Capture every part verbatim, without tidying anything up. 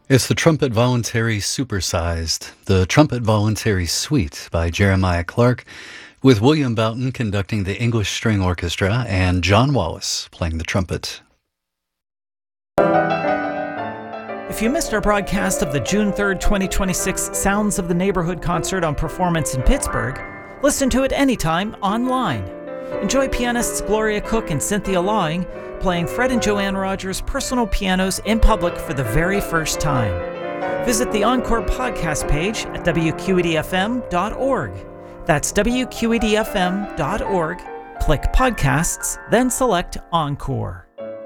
It's the Trumpet Voluntary Supersized, the Trumpet Voluntary Suite by Jeremiah Clark, with William Boughton conducting the English String Orchestra and John Wallace playing the trumpet. If you missed our broadcast of the June third, twenty twenty-six Sounds of the Neighborhood concert on Performance in Pittsburgh, listen to it anytime online. Enjoy pianists Gloria Cook and Cynthia Lawing playing Fred and Joanne Rogers' personal pianos in public for the very first time. Visit the Encore podcast page at W Q E D F M dot org. That's W Q E D F M dot org. Click Podcasts, then select Encore.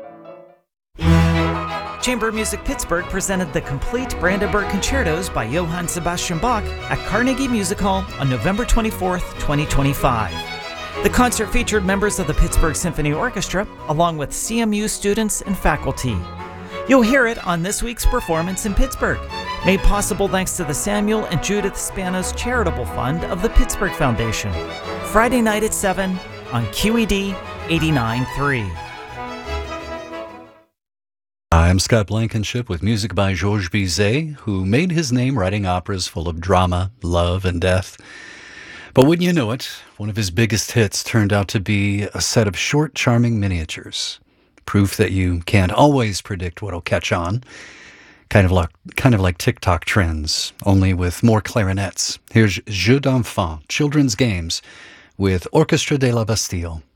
Chamber Music Pittsburgh presented the complete Brandenburg Concertos by Johann Sebastian Bach at Carnegie Music Hall on November twenty-fourth, twenty twenty-five. The concert featured members of the Pittsburgh Symphony Orchestra, along with C M U students and faculty. You'll hear it on this week's Performance in Pittsburgh, made possible thanks to the Samuel and Judith Spanos Charitable Fund of the Pittsburgh Foundation. Friday night at seven on Q E D eighty-nine point three. I'm Scott Blankenship with music by Georges Bizet, who made his name writing operas full of drama, love, and death. But wouldn't you know it, one of his biggest hits turned out to be a set of short, charming miniatures. Proof that you can't always predict what'll catch on. Kind of like, kind of like TikTok trends, only with more clarinets. Here's Jeux d'enfants, Children's Games, with Orchestre de la Bastille.